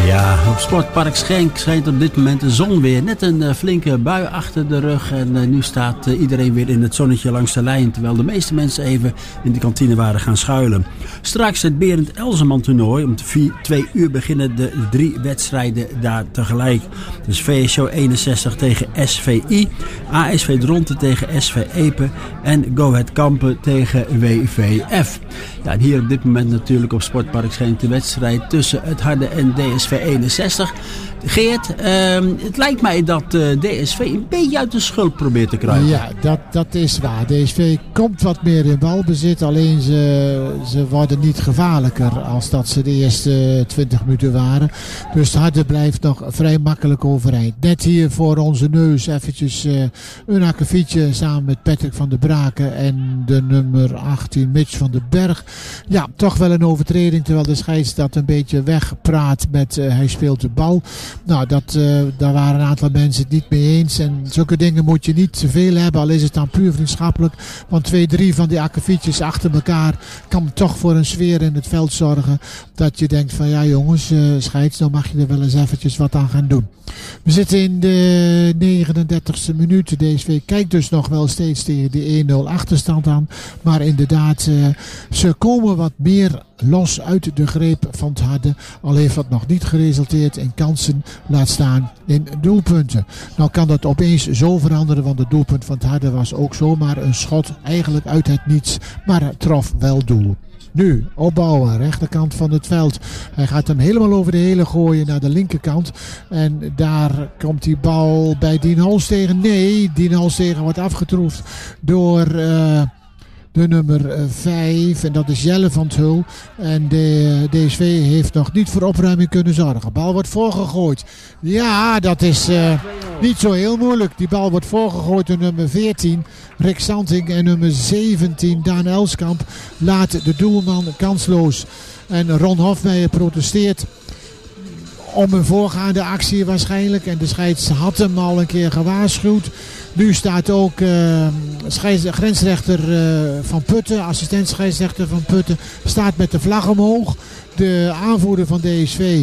Ja, op Sportpark Schenk schijnt op dit moment de zon weer. Net een flinke bui achter de rug. En nu staat iedereen weer in het zonnetje langs de lijn. Terwijl de meeste mensen even in de kantine waren gaan schuilen. Straks het Berend Elseman toernooi. Om 2 uur beginnen de 3 wedstrijden daar tegelijk. Dus VSO 61 tegen SVI. ASV Dronten tegen SV Epe. En Go Ahead Kampen tegen WVF. Ja, en hier op dit moment natuurlijk op Sportpark Schenk de wedstrijd tussen het Harde en DSV 61. Geert, het lijkt mij dat DSV een beetje uit de schuld probeert te krijgen. Ja, dat is waar. DSV komt wat meer in balbezit. Alleen ze worden niet gevaarlijker als dat ze de eerste 20 minuten waren. Dus het Harde blijft nog vrij makkelijk overeind. Net hier voor onze neus eventjes een akkefietje samen met Patrick van der Braken en de nummer 18 Mitch van den Berg. Ja, toch wel een overtreding, terwijl de scheids dat een beetje wegpraat met hij speelt de bal. Nou, daar waren een aantal mensen het niet mee eens. En zulke dingen moet je niet te veel hebben, al is het dan puur vriendschappelijk. Want 2-3 van die akkefietjes achter elkaar kan toch voor een sfeer in het veld zorgen. Dat je denkt van ja jongens, scheids, dan mag je er wel eens eventjes wat aan gaan doen. We zitten in de 39e minuut. DSV kijkt dus nog wel steeds tegen die 1-0 achterstand aan. Maar inderdaad, ze komen wat meer los uit de greep van het Harde. Al heeft dat nog niet geresulteerd in kansen, laat staan in doelpunten. Nou kan dat opeens zo veranderen, want het doelpunt van het Harde was ook zomaar een schot. Eigenlijk uit het niets, maar het trof wel doel. Nu, opbouwen, rechterkant van het veld. Hij gaat hem helemaal over de hele gooien naar de linkerkant. En daar komt die bal bij Dien Holstegen. Nee, Dien Holstegen wordt afgetroefd door de nummer 5. En dat is Jelle van 't Hul. En de DSV heeft nog niet voor opruiming kunnen zorgen. Bal wordt voorgegooid. Ja, dat is niet zo heel moeilijk. Die bal wordt voorgegooid door nummer 14. Rick Santing en nummer 17 Daan Elskamp laat de doelman kansloos. En Ron Hofmeijer protesteert om een voorgaande actie waarschijnlijk. En de scheids had hem al een keer gewaarschuwd. Nu staat ook grensrechter Van Putten, assistent scheidsrechter Van Putten, staat met de vlag omhoog. De aanvoerder van DSV,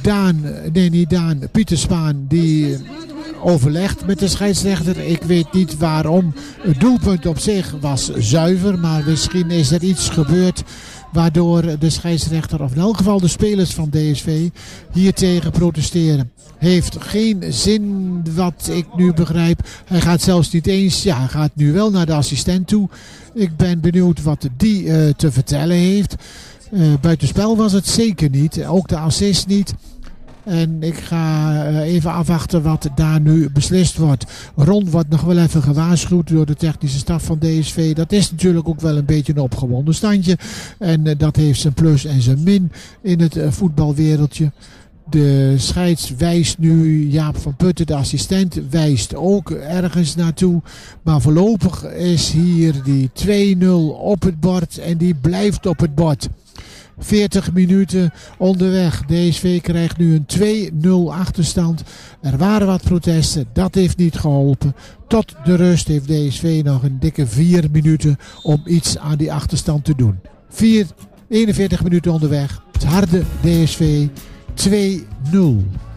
Pieter Spaan, die overlegt met de scheidsrechter. Ik weet niet waarom. Het doelpunt op zich was zuiver, maar misschien is er iets gebeurd waardoor de scheidsrechter, of in elk geval de spelers van DSV, hiertegen protesteren. Heeft geen zin wat ik nu begrijp. Hij gaat zelfs niet eens, hij gaat nu wel naar de assistent toe. Ik ben benieuwd wat die te vertellen heeft. Buitenspel was het zeker niet. Ook de assist niet. En ik ga even afwachten wat daar nu beslist wordt. Ron wordt nog wel even gewaarschuwd door de technische staf van DSV. Dat is natuurlijk ook wel een beetje een opgewonden standje. En dat heeft zijn plus en zijn min in het voetbalwereldje. De scheids wijst nu, Jaap van Putten, de assistent, wijst ook ergens naartoe. Maar voorlopig is hier die 2-0 op het bord en die blijft op het bord. 40 minuten onderweg. DSV krijgt nu een 2-0 achterstand. Er waren wat protesten. Dat heeft niet geholpen. Tot de rust heeft DSV nog een dikke 4 minuten om iets aan die achterstand te doen. 41 minuten onderweg. Het Harde DSV 2-0.